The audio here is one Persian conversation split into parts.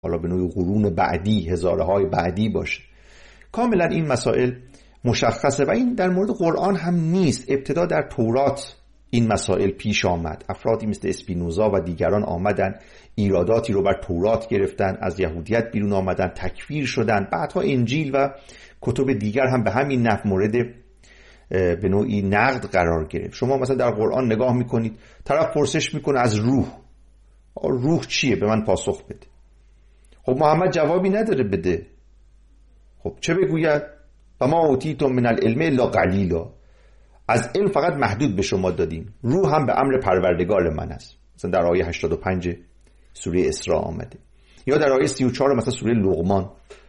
حالا به نوعی قرون بعدی، هزارهای بعدی باشه. کاملا این مسائل مشخصه و این در مورد قرآن هم نیست. ابتدا در تورات این مسائل پیش آمد. افرادی مثل اسپینوزا و دیگران آمدن ایراداتی رو بر تورات گرفتن، از یهودیت بیرون آمدن، تکفیر شدن. بعدها انجیل و کتب دیگر هم به همین نحو مورد به نوعی نقد قرار گرفت. شما مثلا در قرآن نگاه میکنید، طرف پرسش میکنه از روح چیه؟ به من پاسخ بده. خب محمد جوابی نداره بده. خب چه بگوید؟ و ما اوتیتم من العلم الا قلیلا، از علم فقط محدود به شما دادیم. روح هم به امر پروردگار من است. مثلا در آیه 85 سوره اسراء آمده. یا در آیه 34 مثلا سوره لقمان،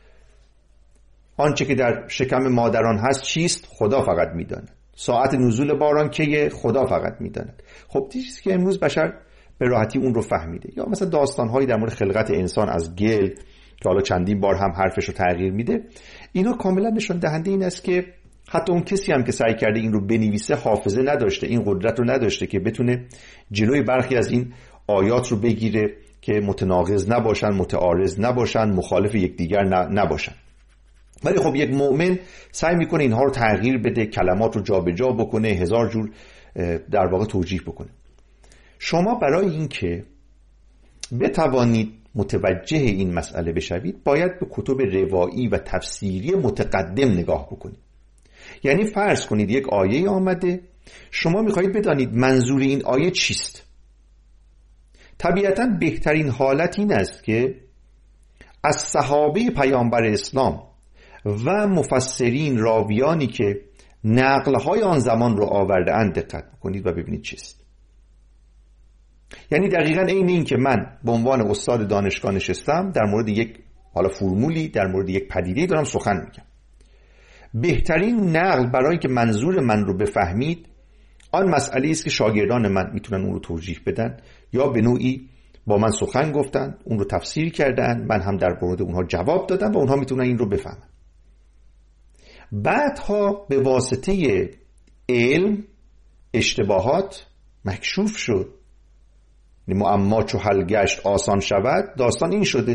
آنچه که در شکم مادران هست چیست؟ خدا فقط میداند. ساعت نزول باران که خدا فقط میداند. خب چیزی که امروز بشر به راحتی اون رو فهمیده. یا مثلا داستان‌هایی در مورد خلقت انسان از گل که حالا چندین بار هم حرفش رو تغییر میده، اینا کاملا نشان دهنده این است که حتی اون کسی هم که سعی کرده این رو بنویسه حافظه نداشته، این قدرت رو نداشته که بتونه جلوی برخی از این آیات رو بگیره که متناقض نباشن، متعارض نباشن، مخالف یکدیگر نباشن. ولی خب یک مؤمن سعی میکنه اینها رو تغییر بده، کلمات رو جابجا بکنه، هزار جور در واقع توجیه بکنه. شما برای اینکه بتوانید متوجه این مسئله بشوید باید به کتب روایی و تفسیری متقدم نگاه بکنید. یعنی فرض کنید یک آیه آمده، شما میخواهید بدانید منظور این آیه چیست. طبیعتاً بهترین حالت این است که از صحابه پیامبر اسلام و مفسرین، راویانی که نقلهای آن زمان رو آورده اند دقت کنید و ببینید چیست. یعنی دقیقاً این که من به عنوان استاد دانشگاه نشستم در مورد یک حالا فرمولی، در مورد یک پدیده دارم سخن میگم. بهترین نقل برای که منظور من رو بفهمید آن مسئله است که شاگردان من میتونن اون رو توجیه بدن یا به نوعی با من سخن گفتن، اون رو تفسیر کردن، من هم در مورد اونها جواب دادم و اونها میتونن این رو بفهمن. بعدها به واسطه علم اشتباهات مکشوف شد. معما چو حل گشت آسان شود، داستان این شده.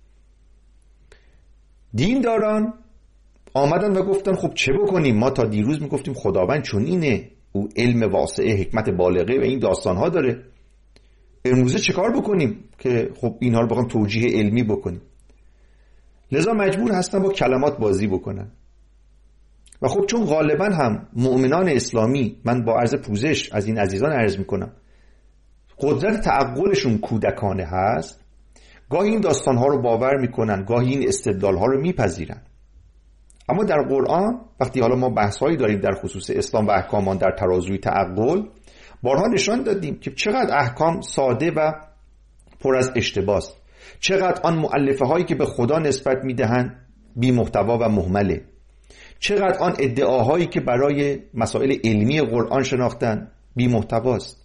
دینداران آمدن و گفتن خب چه بکنیم؟ ما تا دیروز میگفتیم خداوند چون اینه، او علم واسعه، حکمت بالغه و این داستانها داره. امروزه چه کار بکنیم که خب اینها رو بخوام توجیه علمی بکنیم؟ لذا مجبور هستن با کلمات بازی بکنن. و خب چون غالبا هم مؤمنان اسلامی، من با عرض پوزش از این عزیزان عرض میکنم، قدرت تعقلشون کودکانه هست، گاهی این داستانها رو باور میکنن، گاهی این استدلالها رو میپذیرن. اما در قرآن وقتی حالا ما بحثایی داریم در خصوص اسلام و احکامان در ترازوی تعقل، بارها نشان دادیم که چقدر احکام ساده و پر از اشتباه است، چقدر آن مؤلفه هایی که به خدا نسبت میدهند بی محتوا و مهمله، چقدر آن ادعاهایی که برای مسائل علمی قرآن شناختن بی محتوا است.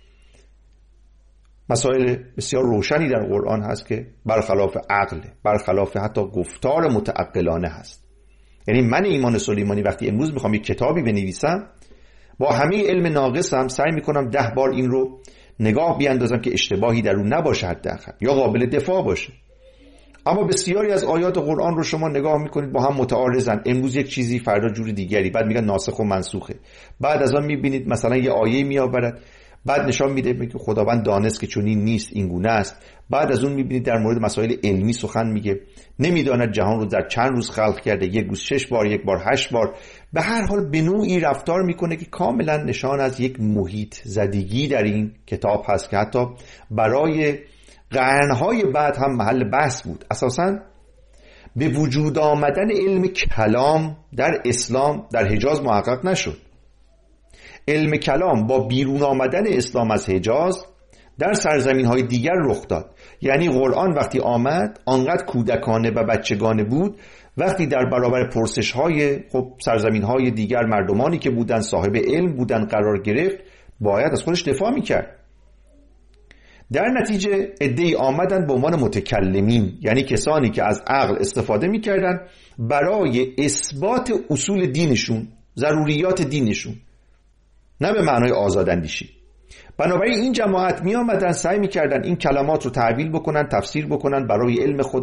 مسائل بسیار روشنی در قرآن هست که برخلاف عقل، برخلاف حتی گفتار متعقلانه هست. یعنی من ایمان سلیمانی وقتی امروز میخوام یک کتابی بنویسم، با همه علم ناقصم سعی میکنم 10 بار این رو نگاه بیاندازم که اشتباهی در اون نباشه حداقل، یا قابل دفاع باشه. اما بسیاری از آیات قرآن رو شما نگاه میکنید با هم متعارضن، امروز یک چیزی فردا جور دیگری، بعد میگن ناسخ و منسوخه، بعد از آن میبینید مثلا یه آیه میآورد بعد نشان میده که خداوند دانست که چنین نیست، این گونه است. بعد از اون میبینید در مورد مسائل علمی سخن میگه، نمیداند جهان رو در چند روز خلق کرده، یک روز 6 بار، یک بار 8 بار. به هر حال به نوعی رفتار میکنه که کاملا نشان از یک محیط زدگی در این کتاب هست که حتی برای قرنهای بعد هم محل بحث بود. اساساً به وجود آمدن علم کلام در اسلام در حجاز محقق نشد. علم کلام با بیرون آمدن اسلام از حجاز در سرزمین‌های دیگر رخ داد. یعنی قرآن وقتی آمد آنقدر کودکانه و بچگانه بود، وقتی در برابر پرسش‌های سرزمین‌های دیگر مردمانی که بودن صاحب علم بودن قرار گرفت، باید از خودش دفاع می‌کرد. در نتیجه عده‌ای آمدن به عنوان متکلمین، یعنی کسانی که از عقل استفاده می‌کردن برای اثبات اصول دینشون، ضروریات دینشون، نه به معنای آزاداندیشی. بنابراین این جماعت می آمدن سعی می کردن این کلمات رو تعبیل بکنن، تفسیر بکنن، برای علم خود